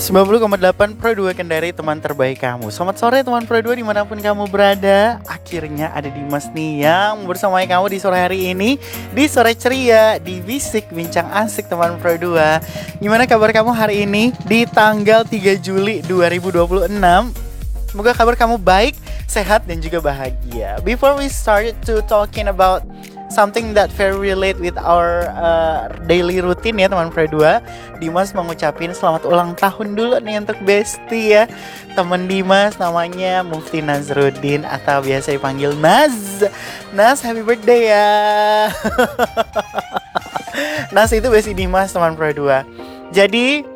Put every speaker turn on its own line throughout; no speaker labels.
90,8 Pro 2 Kendari, teman terbaik kamu. Selamat sore teman Pro 2 dimanapun kamu berada. Akhirnya ada Dimas nih yang bersamai kamu di sore hari ini, di sore ceria, di Bisik Bincang Asik teman Pro 2. Gimana kabar kamu hari ini di tanggal 3 Juli 2026? Semoga kabar kamu baik, sehat dan juga bahagia. Before we started to talking about something that very relate with our daily routine ya teman Pro 2, Dimas mengucapin selamat ulang tahun dulu nih untuk Besti ya. Temen Dimas namanya Mufti Nazruddin atau biasa dipanggil Naz. Naz, happy birthday ya. Naz itu Besti Dimas teman Pro 2. Jadi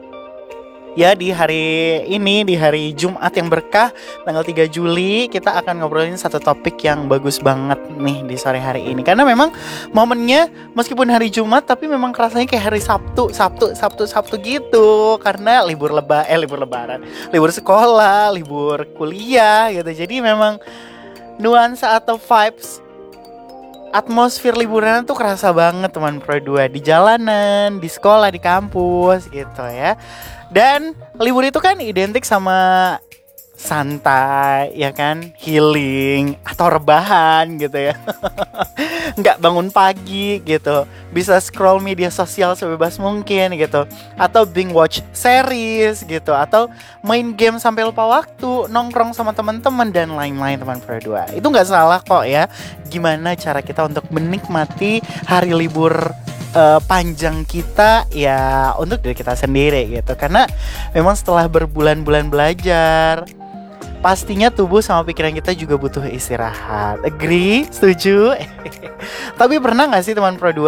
ya di hari ini, di hari Jumat yang berkah, tanggal 3 Juli, kita akan ngobrolin satu topik yang bagus banget nih di sore hari ini. Karena memang momennya meskipun hari Jumat, tapi memang kerasanya kayak hari Sabtu gitu. Karena libur lebaran, libur sekolah, libur kuliah gitu. Jadi memang nuansa atau vibes atmosfer liburan tuh kerasa banget teman Pro 2. Di jalanan, di sekolah, di kampus gitu ya. Dan libur itu kan identik sama santai, ya kan, healing atau rebahan gitu ya. Nggak bangun pagi gitu, bisa scroll media sosial sebebas mungkin gitu, atau binge watch series gitu, atau main game sampai lupa waktu, nongkrong sama teman-teman dan lain-lain teman Pro 2. Itu nggak salah kok ya. Gimana cara kita untuk menikmati hari libur panjang kita ya untuk diri kita sendiri gitu. Karena memang setelah berbulan-bulan belajar, pastinya tubuh sama pikiran kita juga butuh istirahat. Agree? Setuju? Tapi pernah gak sih teman Pro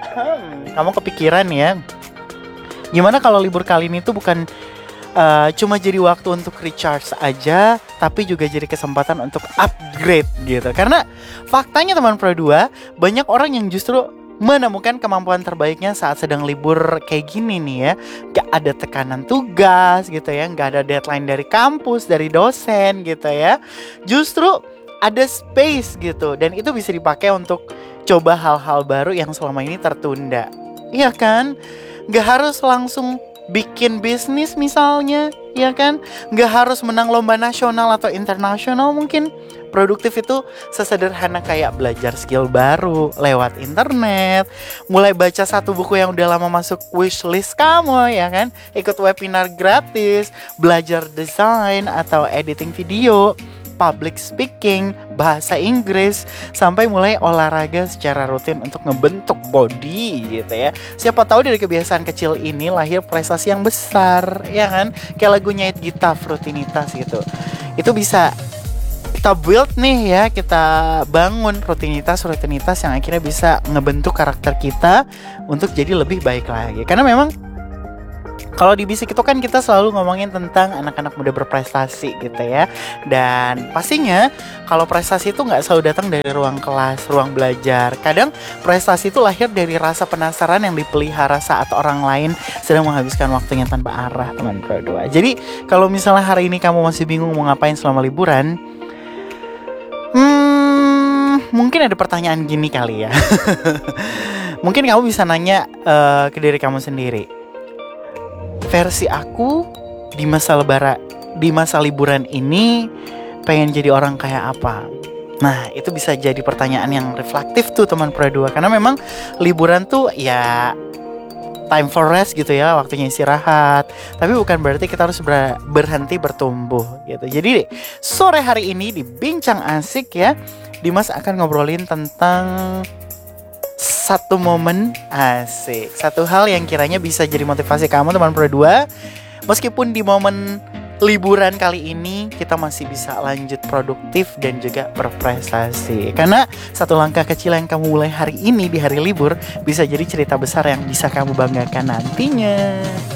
2 kamu kepikiran ya, gimana kalau libur kali ini tuh bukan cuma jadi waktu untuk recharge aja, tapi juga jadi kesempatan untuk upgrade gitu. Karena faktanya teman Pro 2, banyak orang yang justru menemukan kemampuan terbaiknya saat sedang libur kayak gini nih ya. Gak ada tekanan tugas gitu ya, gak ada deadline dari kampus, dari dosen gitu ya. Justru ada space gitu, dan itu bisa dipakai untuk coba hal-hal baru yang selama ini tertunda. Iya kan? Gak harus langsung bikin bisnis misalnya, ya kan? Gak harus menang lomba nasional atau internasional. Mungkin produktif itu sesederhana kayak belajar skill baru lewat internet, mulai baca satu buku yang udah lama masuk wishlist kamu, ya kan? Ikut webinar gratis, belajar desain atau editing video, public speaking, bahasa Inggris, sampai mulai olahraga secara rutin untuk ngebentuk body gitu ya. Siapa tahu dari kebiasaan kecil ini lahir prestasi yang besar, ya kan? Kayak lagunya It Gitaf, rutinitas gitu. Itu bisa kita build nih ya, kita bangun rutinitas yang akhirnya bisa ngebentuk karakter kita untuk jadi lebih baik lagi. Karena memang kalau di Bisik itu kan kita selalu ngomongin tentang anak-anak muda berprestasi gitu ya. Dan pastinya kalau prestasi itu gak selalu datang dari ruang kelas, ruang belajar. Kadang prestasi itu lahir dari rasa penasaran yang dipelihara saat orang lain sedang menghabiskan waktunya tanpa arah teman Pro 2. Jadi kalau misalnya hari ini kamu masih bingung mau ngapain selama liburan, mungkin ada pertanyaan gini kali ya. Mungkin kamu bisa nanya ke diri kamu sendiri, versi aku di masa liburan ini pengen jadi orang kayak apa? Nah, itu bisa jadi pertanyaan yang reflektif tuh teman Pro 2. Karena memang liburan tuh ya time for rest gitu ya, waktunya istirahat. Tapi bukan berarti kita harus berhenti bertumbuh gitu. Jadi sore hari ini di Bincang Asik ya, Dimas akan ngobrolin tentang satu momen asik, satu hal yang kiranya bisa jadi motivasi kamu teman Pro 2. Meskipun di momen liburan kali ini kita masih bisa lanjut produktif dan juga berprestasi. Karena satu langkah kecil yang kamu mulai hari ini di hari libur bisa jadi cerita besar yang bisa kamu banggakan nantinya.